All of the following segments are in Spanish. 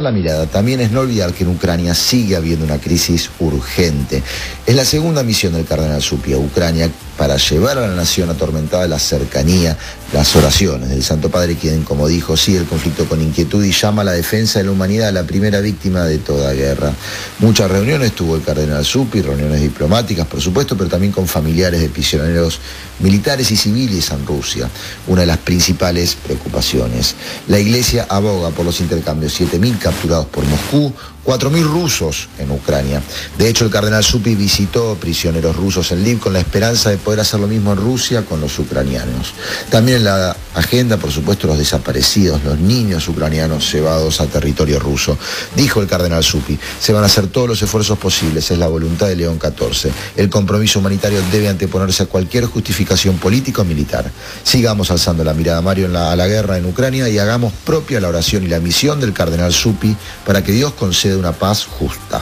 la mirada también es no olvidar que en Ucrania sigue habiendo una crisis urgente. Es la segunda misión del cardenal Zuppi a Ucrania para llevar a la nación atormentada la cercanía, las oraciones del Santo Padre, quien, como dijo, sigue el conflicto con inquietud y llama a la defensa de la humanidad, la primera víctima de toda guerra. Muchas reuniones tuvo el cardenal Zuppi, reuniones diplomáticas, por supuesto, pero también con familiares de prisioneros militares y civiles en Rusia, una de las principales preocupaciones. La Iglesia aboga por los intercambios, 7.000 capturados por Moscú, 4.000 rusos en Ucrania. De hecho, el cardenal Zuppi visitó prisioneros rusos en Lviv con la esperanza de poder hacer lo mismo en Rusia con los ucranianos. También en la agenda, por supuesto, los desaparecidos, los niños ucranianos llevados a territorio ruso. Dijo el cardenal Zuppi, se van a hacer todos los esfuerzos posibles, es la voluntad de León XIV. El compromiso humanitario debe anteponerse a cualquier justificación política o militar. Sigamos alzando la mirada, Mario, a la guerra en Ucrania y hagamos propia la oración y la misión del cardenal Zuppi para que Dios conceda una paz justa.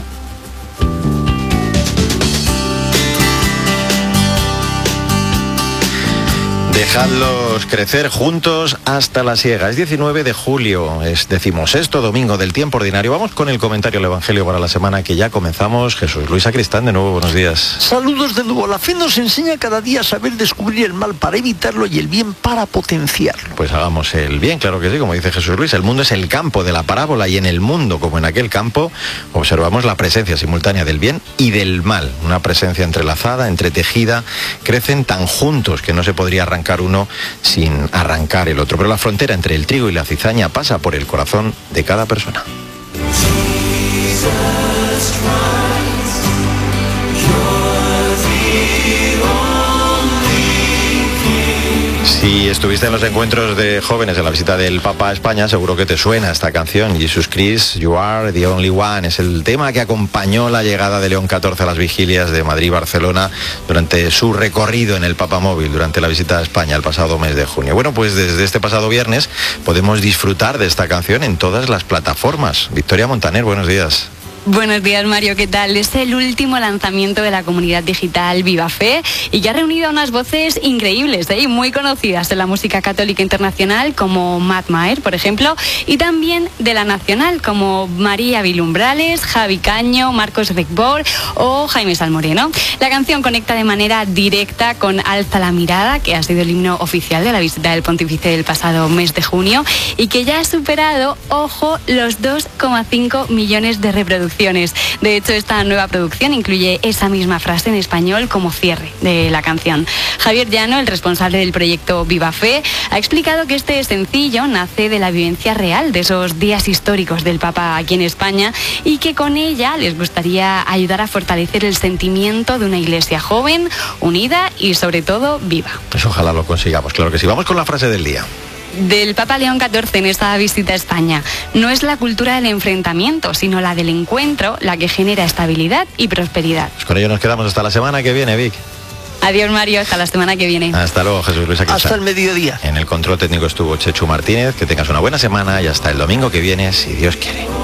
Dejadlos crecer juntos hasta la siega. Es 19 de julio, es 16º domingo del tiempo ordinario. Vamos con el comentario del Evangelio para la semana que ya comenzamos. Jesús Luis Sacristán, de nuevo, buenos días. Saludos de nuevo. La fe nos enseña cada día a saber descubrir el mal para evitarlo y el bien para potenciarlo. Pues hagamos el bien, claro que sí, como dice Jesús Luis. El mundo es el campo de la parábola y en el mundo, como en aquel campo, observamos la presencia simultánea del bien y del mal. Una presencia entrelazada, entretejida, crecen tan juntos que no se podría arrancar uno sin arrancar el otro. Pero la frontera entre el trigo y la cizaña pasa por el corazón de cada persona. Si estuviste en los encuentros de jóvenes de la visita del Papa a España, seguro que te suena esta canción, Jesus Christ, You Are the Only One. Es el tema que acompañó la llegada de León XIV a las vigilias de Madrid y Barcelona durante su recorrido en el Papamóvil, durante la visita a España el pasado mes de junio. Bueno, pues desde este pasado viernes podemos disfrutar de esta canción en todas las plataformas. Victoria Montaner, buenos días. Buenos días, Mario, ¿qué tal? Es el último lanzamiento de la comunidad digital Viva Fe y que ha reunido a unas voces increíbles, y muy conocidas de la música católica internacional, como Matt Maher, por ejemplo, y también de la nacional, como María Vilumbrales, Javi Caño, Marcos Recbor o Jaime Salmoreno. La canción conecta de manera directa con Alza la mirada, que ha sido el himno oficial de la visita del pontífice del pasado mes de junio y que ya ha superado, ojo, los 2,5 millones de reproducciones. De hecho, esta nueva producción incluye esa misma frase en español como cierre de la canción. Javier Llano, el responsable del proyecto Viva Fe, ha explicado que este sencillo nace de la vivencia real de esos días históricos del Papa aquí en España y que con ella les gustaría ayudar a fortalecer el sentimiento de una iglesia joven, unida y sobre todo viva. Pues ojalá lo consigamos, claro que sí. Vamos con la frase del día. Del Papa León XIV en esta visita a España. No es la cultura del enfrentamiento, sino la del encuentro, la que genera estabilidad y prosperidad. Pues con ello nos quedamos hasta la semana que viene, Vic. Adiós, Mario, hasta la semana que viene. Hasta luego, Jesús Luis Sacristán. Hasta el mediodía. En el control técnico estuvo Chechu Martínez. Que tengas una buena semana y hasta el domingo que viene, si Dios quiere.